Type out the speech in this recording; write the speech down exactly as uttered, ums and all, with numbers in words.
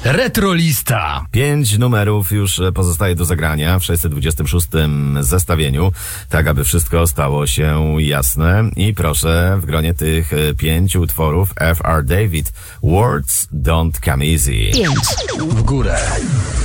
Retrolista. Pięć numerów już pozostaje do zagrania w sześćset dwudziestym szóstym zestawieniu, tak aby wszystko stało się jasne. I proszę, w gronie tych pięciu utworów F R David, Words Don't Come Easy. Pięć w górę.